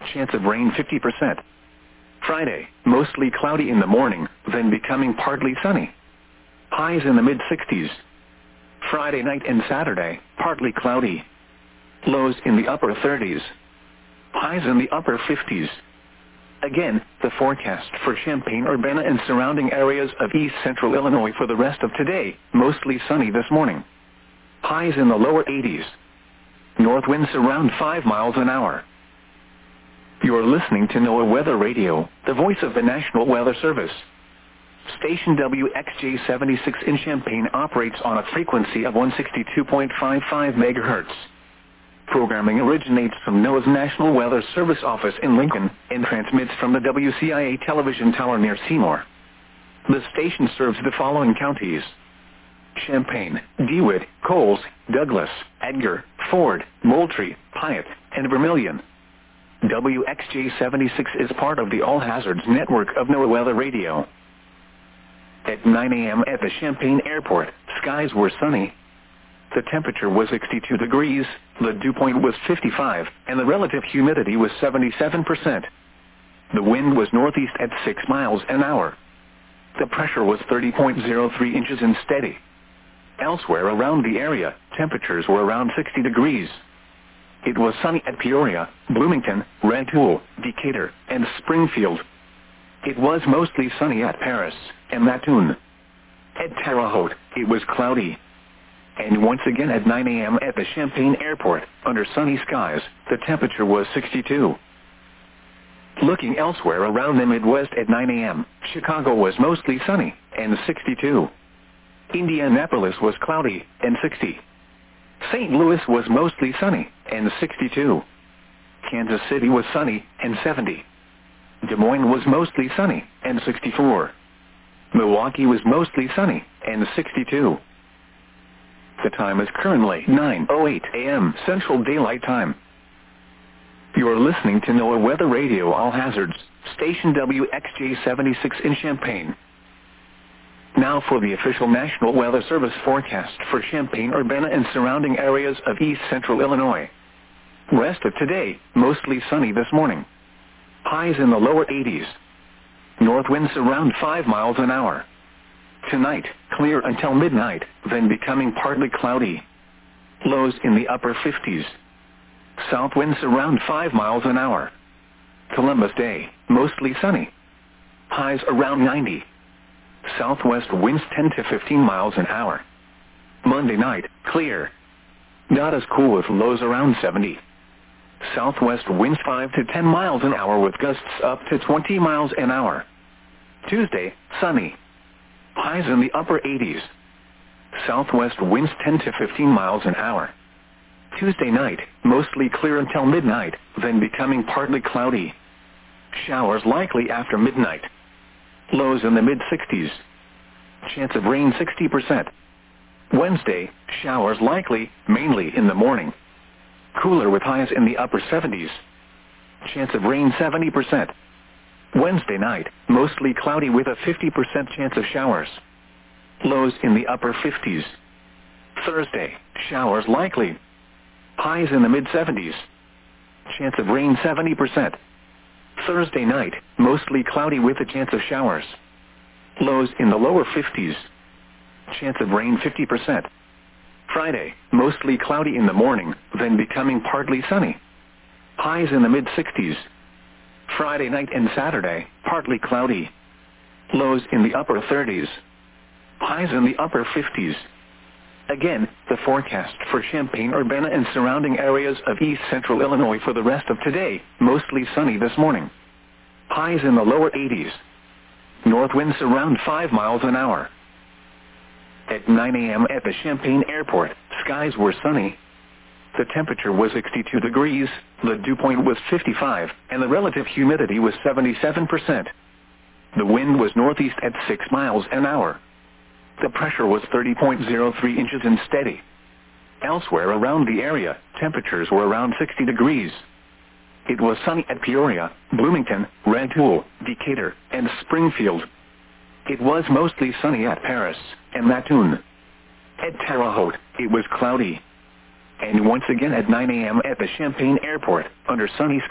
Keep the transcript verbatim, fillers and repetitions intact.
Chance of rain fifty percent. Friday, mostly cloudy in the morning, then becoming partly sunny. Highs in the mid sixties. Friday night and Saturday, partly cloudy. Lows in the upper thirties. Highs in the upper fifties. Again, the forecast for Champaign-Urbana and surrounding areas of east central Illinois for the rest of today, mostly sunny this morning. Highs in the lower eighties. North winds around five miles an hour. You're listening to NOAA Weather Radio, the voice of the National Weather Service. Station W X J seventy-six in Champaign operates on a frequency of one sixty-two point five five megahertz. Programming originates from NOAA's National Weather Service office in Lincoln and transmits from the W C I A television tower near Seymour. The station serves the following counties: Champaign, DeWitt, Coles, Douglas, Edgar, Ford, Moultrie, Piatt, and Vermilion. W X J seventy-six is part of the All Hazards network of NOAA Weather Radio. At nine a m at the Champaign Airport, skies were sunny. The temperature was sixty-two degrees, the dew point was fifty-five, and the relative humidity was seventy-seven percent. The wind was northeast at six miles an hour. The pressure was thirty point zero three inches and steady. Elsewhere around the area, temperatures were around sixty degrees. It was sunny at Peoria, Bloomington, Rantoul, Decatur, and Springfield. It was mostly sunny at Paris and Mattoon. At Terre Haute, it was cloudy. And once again at nine a m at the Champaign Airport, under sunny skies, the temperature was sixty-two. Looking elsewhere around the Midwest at nine a m, Chicago was mostly sunny, and sixty-two. Indianapolis was cloudy, and sixty. Saint Louis was mostly sunny, and sixty-two. Kansas City was sunny, and seventy. Des Moines was mostly sunny, and sixty-four. Milwaukee was mostly sunny, and sixty-two. The time is currently nine oh eight a m Central Daylight Time. You are listening to NOAA Weather Radio All Hazards, Station W X J seventy-six in Champaign. Now for the official National Weather Service forecast for Champaign-Urbana and surrounding areas of east central Illinois. Rest of today, mostly sunny this morning. Highs in the lower eighties. North winds around five miles an hour. Tonight, clear until midnight, then becoming partly cloudy. Lows in the upper fifties. South winds around five miles an hour. Columbus Day, mostly sunny. Highs around ninety. Southwest winds ten to fifteen miles an hour. Monday night, clear. Not as cool with lows around seventy. Southwest winds five to ten miles an hour with gusts up to twenty miles an hour. Tuesday, sunny. Highs in the upper eighties. Southwest winds ten to fifteen miles an hour. Tuesday night, mostly clear until midnight, then becoming partly cloudy. Showers likely after midnight. Lows in the mid sixties. Chance of rain sixty percent. Wednesday, showers likely, mainly in the morning. Cooler with highs in the upper seventies. Chance of rain seventy percent. Wednesday night, mostly cloudy with a fifty percent chance of showers. Lows in the upper fifties. Thursday, showers likely. Highs in the mid seventies. Chance of rain seventy percent. Thursday night, mostly cloudy with a chance of showers. Lows in the lower fifties. Chance of rain fifty percent. Friday, mostly cloudy in the morning, then becoming partly sunny. Highs in the mid sixties. Friday night and Saturday, partly cloudy. Lows in the upper thirties. Highs in the upper fifties. Again, the forecast for Champaign-Urbana and surrounding areas of east central Illinois for the rest of today, mostly sunny this morning. Highs in the lower eighties. North winds around five miles an hour. At nine a m at the Champaign Airport, skies were sunny. The temperature was sixty-two degrees, the dew point was fifty-five, and the relative humidity was seventy-seven percent. The wind was northeast at six miles an hour. The pressure was thirty point zero three inches and steady. Elsewhere around the area, temperatures were around sixty degrees. It was sunny at Peoria, Bloomington, Rantoul, Decatur, and Springfield. It was mostly sunny at Paris and Mattoon. At Terre Haute, it was cloudy. And once again at nine a m at the Champaign Airport, under sunny skies.